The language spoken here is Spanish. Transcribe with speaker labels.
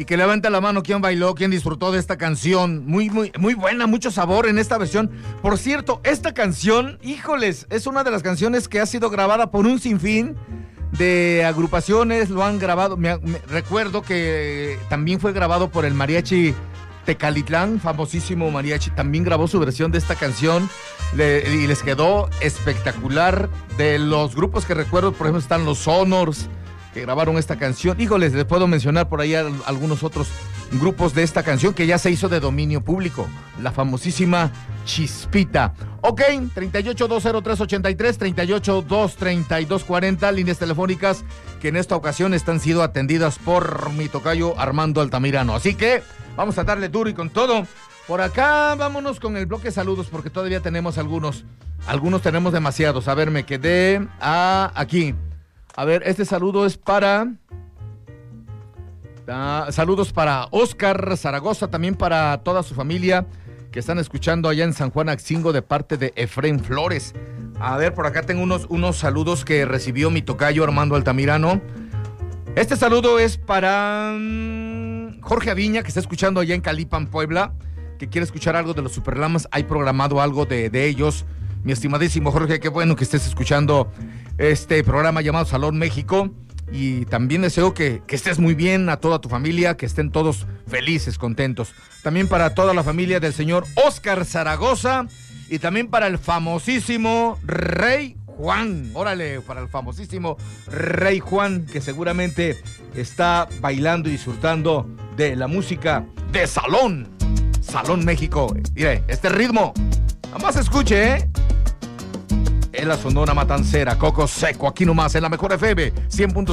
Speaker 1: que levante la mano, ¿quién bailó? ¿Quién disfrutó de esta canción? Muy, muy, muy buena, mucho sabor en esta versión. Por cierto, esta canción, híjoles, es una de las canciones que ha sido grabada por un sinfín de agrupaciones, lo han grabado. Recuerdo que también fue grabado por el mariachi Tecalitlán, famosísimo mariachi, también grabó su versión de esta canción y les quedó espectacular. De los grupos que recuerdo, por ejemplo, están los Sonors, que grabaron esta canción. Híjoles, les puedo mencionar por ahí algunos otros grupos de esta canción que ya se hizo de dominio público, la famosísima Chispita. Ok, 38-203-83, 38-232-40, líneas telefónicas que en esta ocasión están siendo atendidas por mi tocayo Armando Altamirano. Así que vamos a darle duro y con todo. Por acá vámonos con el bloque saludos porque todavía tenemos algunos tenemos demasiados. A ver, me quedé aquí. A ver, este saludo es para... saludos para Oscar Zaragoza, también para toda su familia que están escuchando allá en San Juan Axingo de parte de Efraín Flores. A ver, por acá tengo unos saludos que recibió mi tocayo Armando Altamirano. Este saludo es para Jorge Aviña, que está escuchando allá en Calipan, Puebla, que quiere escuchar algo de los Superlamas. Hay programado algo de ellos. Mi estimadísimo Jorge, qué bueno que estés escuchando este programa llamado Salón México. Y también deseo que estés muy bien, a toda tu familia, que estén todos felices, contentos. También para toda la familia del señor Oscar Zaragoza y también para el famosísimo Rey Juan. Órale, para el famosísimo Rey Juan, que seguramente está bailando y disfrutando de la música de Salón México. Mire, este ritmo, nada más escuche, ¿eh? En la Sonora Matancera, Coco Seco, aquí nomás, en la Mejor FM, 100.5.